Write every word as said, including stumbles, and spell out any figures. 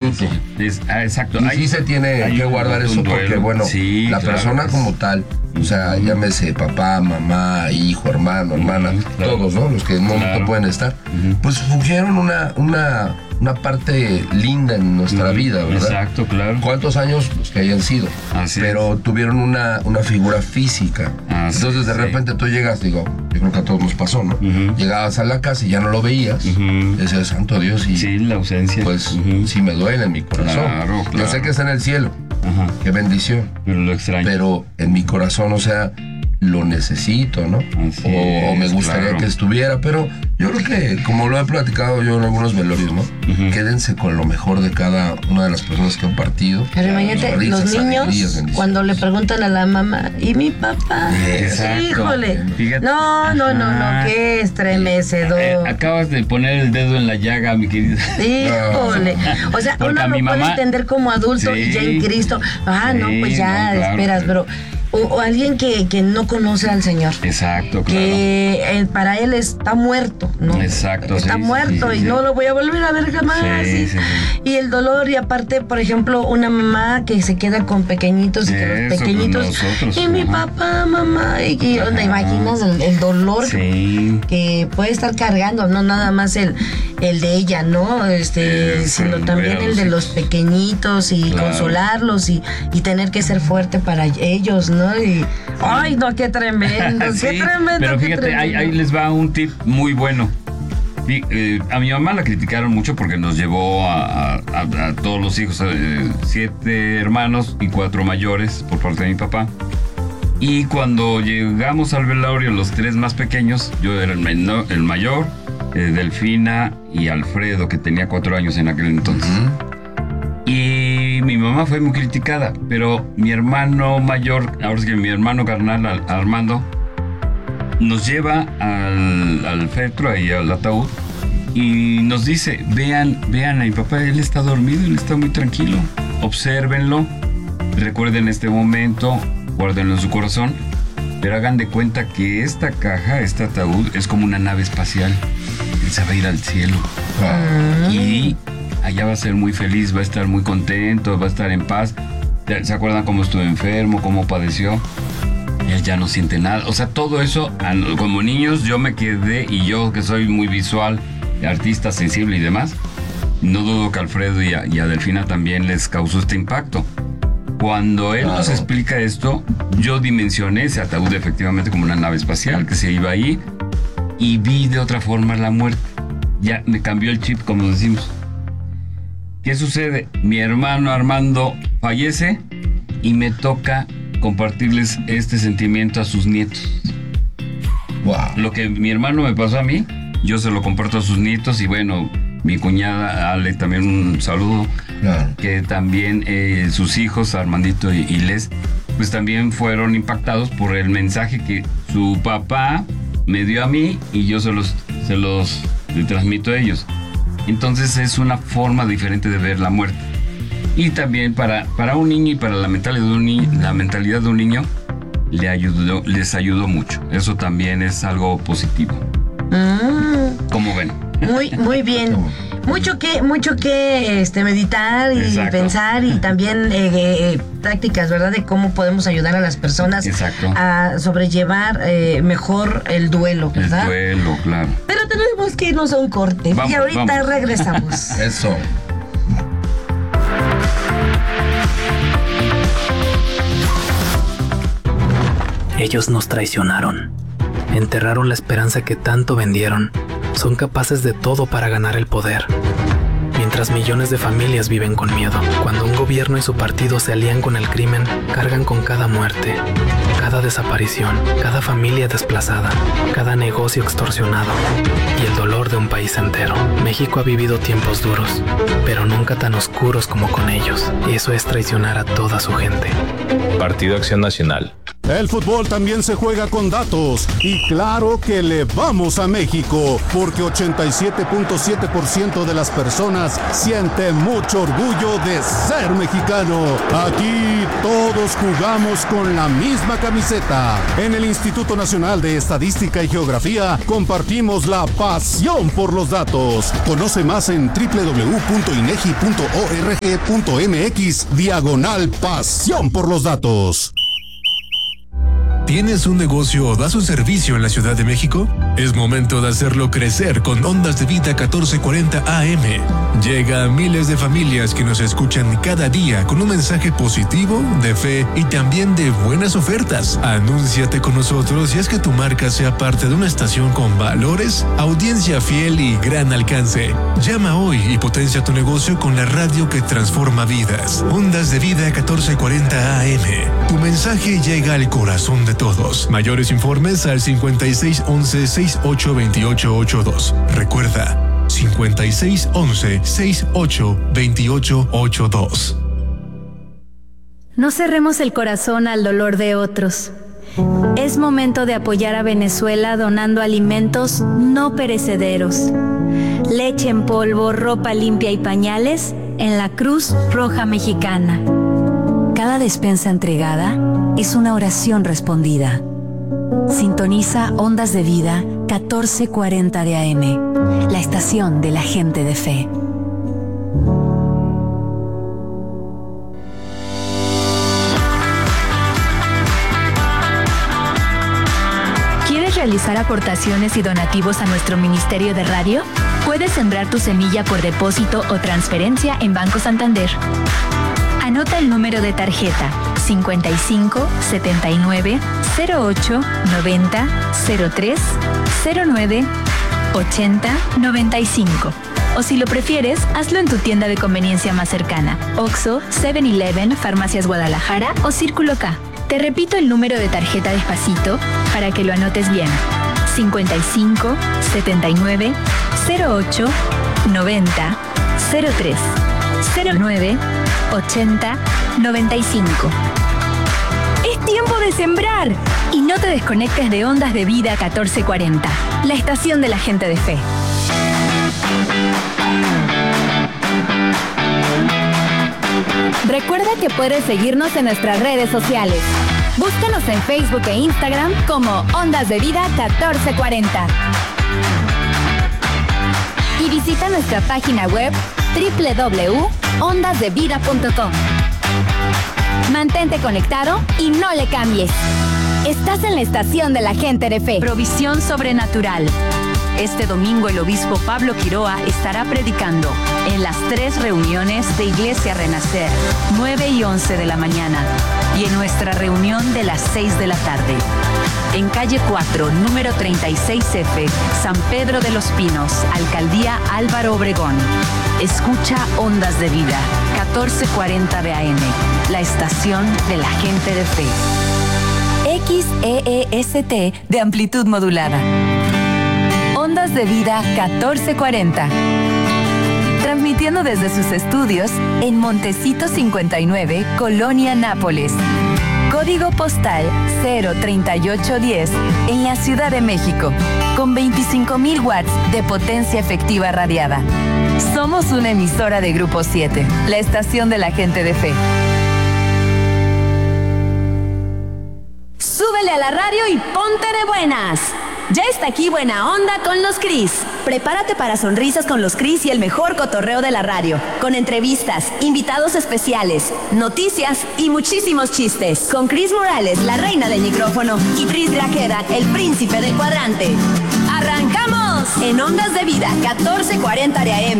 luto. Es, ah, exacto. Y hay, sí se tiene que guardar eso porque, duelo. bueno, sí, la claro, persona es... como tal, o sea, uh-huh. llámese papá, mamá, hijo, hermano, hermana, uh-huh, claro. todos, ¿no? Los que en un momento claro. pueden estar, uh-huh. pues fungieron una, una, una parte linda en nuestra uh-huh. vida, ¿verdad? Exacto, claro. ¿Cuántos años? Los que hayan sido. Así pero es. tuvieron una, una figura física. Así Entonces, de repente sí. tú llegas, digo, yo creo que a todos nos pasó, ¿no? Uh-huh. Llegabas a la casa y ya no lo veías, uh-huh. decías, santo Dios, y sí, la ausencia. Pues uh-huh. sí me duele en mi corazón. Claro, claro. Yo sé que está en el cielo. Ajá. Qué bendición. Pero lo extraño. Pero en mi corazón, o sea, lo necesito, ¿no? Así o, o me es, gustaría claro. que estuviera, pero yo creo que, como lo he platicado yo en algunos velorios, ¿no? Uh-huh. Quédense con lo mejor de cada una de las personas que han partido. Pero imagínate, risas, los niños, alegrías, cuando le preguntan a la mamá, ¿y mi papá? Exacto. Híjole. Fíjate. No, no, no, no, qué estremecedor. Eh, acabas de poner el dedo en la llaga, mi querida. Híjole. O sea, porque uno lo mamá... puede entender como adulto sí. y ya en Cristo. Ah, sí, no, pues ya, no, claro, esperas, pero... O, o alguien que, que no conoce al Señor. Exacto, claro. Que eh, para él está muerto, ¿no? Exacto. Está sí, muerto sí, y sí. no lo voy a volver a ver jamás. Sí, y, sí, sí. y el dolor, y aparte, por ejemplo, una mamá que se queda con pequeñitos y que Eso, los pequeñitos. Nosotros, y mi papá, mamá. Y, y ¿te imaginas el, el dolor sí. que, que puede estar cargando? No nada más el, el de ella, ¿no? Este, es, sino también el de los pequeñitos y claro. consolarlos y, y tener que ser fuerte para ellos, ¿no? Y ay, no, qué tremendo, sí, qué tremendo. Pero fíjate, tremendo. Ahí, ahí les va un tip muy bueno. Y, eh, a mi mamá la criticaron mucho porque nos llevó a, a, a, a todos los hijos, eh, siete hermanos y cuatro mayores por parte de mi papá. Y cuando llegamos al velorio, los tres más pequeños, yo era el, menor, el mayor, eh, Delfina y Alfredo, que tenía cuatro años en aquel entonces. Uh-huh. Y mi mamá fue muy criticada, pero mi hermano mayor, ahora es que mi hermano carnal, Armando, nos lleva al, al féretro y al ataúd y nos dice, vean, vean a mi papá, él está dormido, él está muy tranquilo, obsérvenlo, recuerden este momento, guárdenlo en su corazón, pero hagan de cuenta que esta caja, este ataúd, es como una nave espacial, él se va a ir al cielo. Uh-huh. Y allá va a ser muy feliz, va a estar muy contento, va a estar en paz. ¿Se acuerdan cómo estuvo enfermo, cómo padeció? Él ya no siente nada. O sea, todo eso, como niños, yo me quedé, y yo que soy muy visual, artista sensible y demás, no dudo que a Alfredo y a, y a Delfina también les causó este impacto. Cuando él claro. nos explica esto, yo dimensioné ese ataúd efectivamente como una nave espacial que se iba ahí y vi de otra forma la muerte. Ya me cambió el chip, como decimos. ¿Qué sucede? Mi hermano Armando fallece y me toca compartirles este sentimiento a sus nietos. Wow. Lo que mi hermano me pasó a mí, yo se lo comparto a sus nietos y bueno, mi cuñada Ale, también un saludo, claro. que también eh, sus hijos, Armandito y, y Les, pues también fueron impactados por el mensaje que su papá me dio a mí y yo se los, se los le transmito a ellos. Entonces es una forma diferente de ver la muerte. Y también para, para un niño y para la mentalidad de un niño, la mentalidad de un niño le ayudó, les ayudó mucho. Eso también es algo positivo. Mm. ¿Cómo ven? Muy, muy bien. Mucho que, mucho que este, meditar y Exacto. pensar y también eh, eh, prácticas, ¿verdad? De cómo podemos ayudar a las personas Exacto. a sobrellevar eh, mejor el duelo, ¿verdad? El duelo, claro. Pero tenemos que irnos a un corte vamos, y ahorita vamos. regresamos. Eso. Ellos nos traicionaron, enterraron la esperanza que tanto vendieron, son capaces de todo para ganar el poder. Mientras millones de familias viven con miedo, cuando un gobierno y su partido se alían con el crimen, cargan con cada muerte, cada desaparición, cada familia desplazada, cada negocio extorsionado y el dolor de un país entero. México ha vivido tiempos duros, pero nunca tan oscuros como con ellos, y eso es traicionar a toda su gente. Partido Acción Nacional. El fútbol también se juega con datos y claro que le vamos a México, porque ochenta y siete punto siete por ciento de las personas siente mucho orgullo de ser mexicano. Aquí todos jugamos con la misma camiseta. En el Instituto Nacional de Estadística y Geografía compartimos la pasión por los datos. Conoce más en doble u doble u doble u punto inegi punto org punto mx diagonal pasión por los datos. ¿Tienes un negocio o das un servicio en la Ciudad de México? Es momento de hacerlo crecer con Ondas de Vida catorce cuarenta A M. Llega a miles de familias que nos escuchan cada día con un mensaje positivo, de fe y también de buenas ofertas. Anúnciate con nosotros y haz que tu marca sea parte de una estación con valores, audiencia fiel y gran alcance. Llama hoy y potencia tu negocio con la radio que transforma vidas. Ondas de Vida catorce cuarenta A M. Tu mensaje llega al corazón de todos. Mayores informes al cincuenta y seis once sesenta y ocho veintiocho ochenta y dos. Recuerda, cincuenta y seis once sesenta y ocho veintiocho ochenta y dos. No cerremos el corazón al dolor de otros. Es momento de apoyar a Venezuela donando alimentos no perecederos. Leche en polvo, ropa limpia y pañales en la Cruz Roja Mexicana. Cada despensa entregada es una oración respondida. Sintoniza Ondas de Vida catorce cuarenta de A M, la estación de la gente de fe. ¿Quieres realizar aportaciones y donativos a nuestro Ministerio de Radio? Puedes sembrar tu semilla por depósito o transferencia en Banco Santander. Anota el número de tarjeta cincuenta y cinco setenta y nueve cero ocho noventa cero tres cero nueve ochenta noventa y cinco. O si lo prefieres, hazlo en tu tienda de conveniencia más cercana: Oxxo, seven eleven, Farmacias Guadalajara o Círculo K. Te repito el número de tarjeta despacito para que lo anotes bien: cincuenta y cinco setenta y nueve cero ocho noventa cero tres cero nueve ochenta noventa y cinco. ¡Es tiempo de sembrar! Y no te desconectes de Ondas de Vida catorce cuarenta, la estación de la gente de fe. Recuerda que puedes seguirnos en nuestras redes sociales. Búscanos en Facebook e Instagram como Ondas de Vida catorce cuarenta. Y visita nuestra página web doble u doble u doble u punto ondas de vida punto com. Mantente conectado y no le cambies. Estás en la estación de la gente de fe. Provisión sobrenatural. Este domingo el obispo Pablo Quiroa estará predicando en las tres reuniones de Iglesia Renacer, nueve y once de la mañana, y en nuestra reunión de las seis de la tarde. En calle cuatro, número treinta y seis F, San Pedro de los Pinos, Alcaldía Álvaro Obregón. Escucha Ondas de Vida, catorce cuarenta de A M, la estación de la gente de fe. X E E S T de amplitud modulada. Ondas de Vida catorce cuarenta. Transmitiendo desde sus estudios en Montecito cincuenta y nueve, Colonia Nápoles. Código postal cero treinta y ocho diez en la Ciudad de México, con veinticinco mil watts de potencia efectiva radiada. Somos una emisora de Grupo siete, la estación de la gente de fe. Súbele a la radio y ponte de buenas. Ya está aquí Buena Onda con los Cris. Prepárate para sonrisas con los Cris y el mejor cotorreo de la radio, con entrevistas, invitados especiales, noticias y muchísimos chistes. Con Cris Morales, la reina del micrófono, y Tris Grajeda, el príncipe del cuadrante. ¡Arrancamos! En Ondas de Vida, catorce cuarenta de A M.